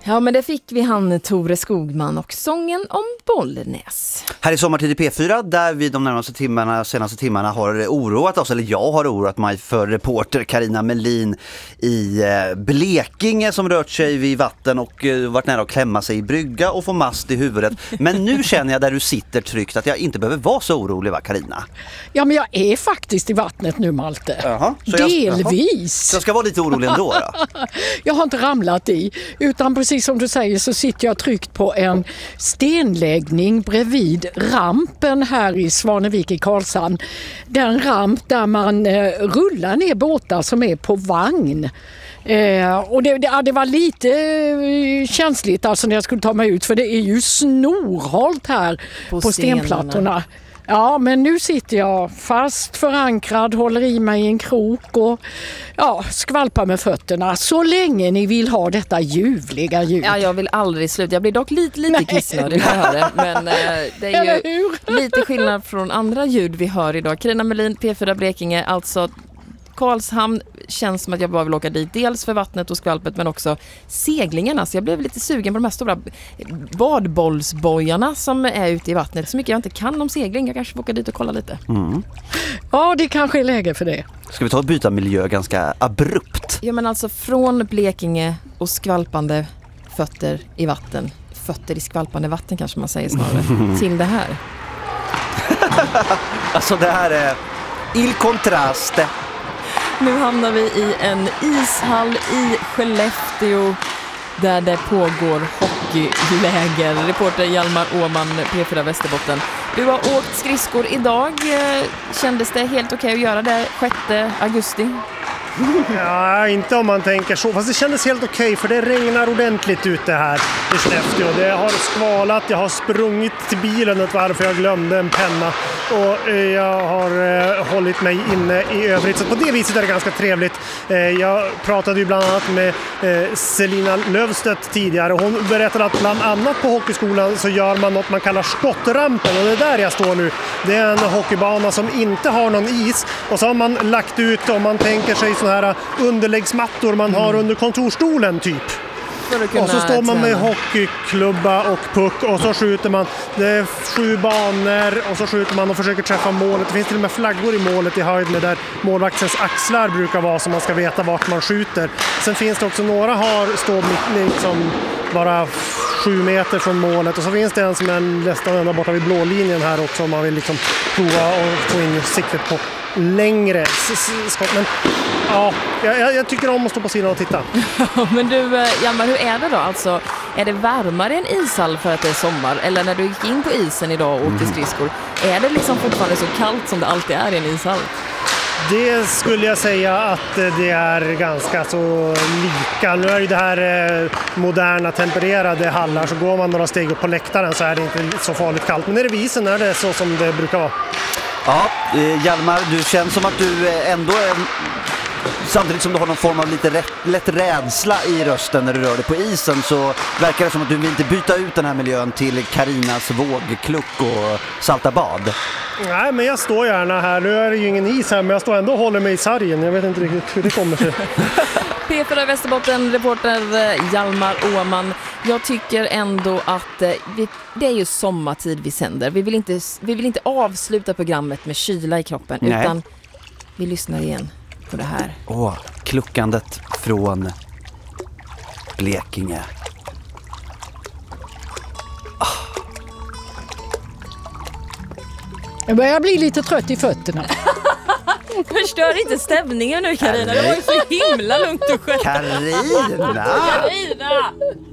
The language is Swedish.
Ja, men det fick vi han Tore Skogman och sången om Bollnäs. Här i Sommartid i P4 där vi de senaste timmarna har oroat oss, eller jag har oroat mig för reporter Carina Melin i Blekinge som rört sig vid vatten och varit nära att klämma sig i brygga och få mast i huvudet. Men nu känner jag där du sitter tryggt att jag inte behöver vara så orolig, va Carina? Ja, men jag är faktiskt i vattnet nu, Malte. Jaha, delvis. Så jag ska vara lite orolig ändå då? Jag har inte ramlat i, utan precis som du säger så sitter jag tryckt på en stenläggning bredvid rampen här i Svanevik i Karlshamn. Den ramp där man rullar ner båtar som är på vagn. Och det var lite känsligt alltså när jag skulle ta mig ut, för det är ju snorhalt här på stenplattorna. Ja, men nu sitter jag fast förankrad, håller i mig i en krok och skvalpar med fötterna så länge ni vill ha detta ljuvliga ljud. Ja, jag vill aldrig sluta. Jag blir dock lite kissnödig när jag hör det. Men det är ju lite skillnad från andra ljud vi hör idag. Carina Melin, P4 Blekinge, alltså Karlshamn känns som att jag bara vill åka dit. Dels för vattnet och skvalpet men också seglingarna. Så jag blev lite sugen på de här stora badbollsbojarna som är ute i vattnet. Så mycket jag inte kan om segling. Jag kanske får åka dit och kolla lite. Mm. Ja, det kanske är läge för det. Ska vi ta och byta miljö ganska abrupt? Ja, men alltså från Blekinge och skvalpande fötter i vatten. Fötter i skvalpande vatten kanske man säger snarare. Till det här. Alltså det här är il contraste. Nu hamnar vi i en ishall i Skellefteå där det pågår hockeyläger. Reporter Hjalmar Åman, P4 Västerbotten. Du har åkt skridskor idag. Kändes det helt okej att göra det 6 augusti? Ja, inte om man tänker så. Fast det kändes helt okej för det regnar ordentligt ute här i Skellefteå. Det har skvalat, jag har sprungit till bilen ett varv för jag glömde en penna. Och jag har hållit mig inne i övrigt. Så på det viset är det ganska trevligt. Jag pratade ju bland annat med Selina Lövstedt tidigare. Hon berättade att bland annat på hockeyskolan så gör man något man kallar skottrampen. Och det är där jag står nu. Det är en hockeybana som inte har någon is. Och så har man lagt ut, om man tänker sig såna här underläggsmattor man har under kontorstolen typ. Och så står man med hockeyklubba och puck och så skjuter man. Det är 7 banor och så skjuter man och försöker träffa målet. Det finns till och med flaggor i målet i höjd med där målvaktens axlar brukar vara så man ska veta vart man skjuter. Sen finns det också några står liksom bara 7 meter från målet och så finns det en som är nästan ända borta vid blålinjen här också om man vill liksom prova och få in siktet på längre skott. Men ja, jag tycker om att stå på sidan och titta. Men du, Hjalmar, hur är det då? Alltså, är det varmare än ishall för att det är sommar? Eller när du gick in på isen idag och åkte skridskor, är det liksom fortfarande så kallt som det alltid är i en ishall? Det skulle jag säga att det är ganska så lika. Nu är ju det här moderna tempererade hallar, så går man några steg upp på läktaren så är det inte så farligt kallt. Men nere vid isen är det så som det brukar vara. Ja, Hjalmar, du känns som att du ändå är, samtidigt som du har någon form av lite lätt rädsla i rösten när du rör dig på isen, så verkar det som att du vill inte byta ut den här miljön till Karinas vågkluck och salta bad. Nej, men jag står gärna här. Nu är det ju ingen is här, men jag står ändå och håller mig i sargen. Jag vet inte riktigt hur det kommer sig. P4 Västerbotten, reporter Hjalmar Åman. Jag tycker ändå att det är ju sommartid vi sänder. Vi vill inte avsluta programmet med kyla i kroppen. Nej. Utan vi lyssnar igen på det här. Kluckandet från Blekinge. Jag börjar bli lite trött i fötterna. Förstör inte stämningen nu, Carina. Det var ju så himla lugnt och skönt. Carina!